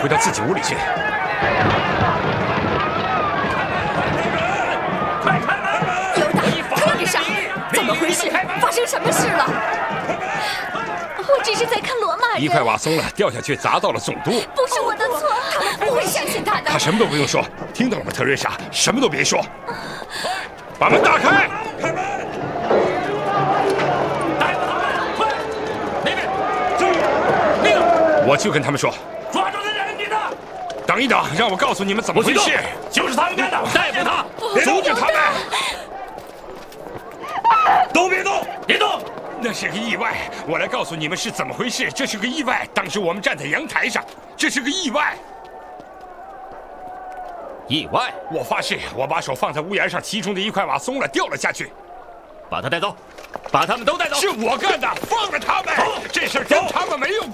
回到自己屋里去。 快开门！ 尤达，特丽莎，怎么回事？发生什么事了？我只是在看罗马人。 一块瓦松了，掉下去砸到了总督。 不是我的错，他们不会相信他的。 他什么都不用说，听到了吗，特瑞莎？什么都别说。把门打开！ 开门！逮捕他们！快！那边，注意，那个， 我去跟他们说。 抓住那两个女的！ 等一等，让我告诉你们怎么回事。 就是他们干的，逮捕他！ 阻止他们！ 都别动，别动！ 那是个意外，我来告诉你们是怎么回事。这是个意外，当时我们站在阳台上，这是个意外。 意外？ 我发誓，我把手放在屋檐上，其中的一块瓦松了，掉了下去。 把他带走，把他们都带走。 是我干的，放了他们。这事儿跟他们没有关系。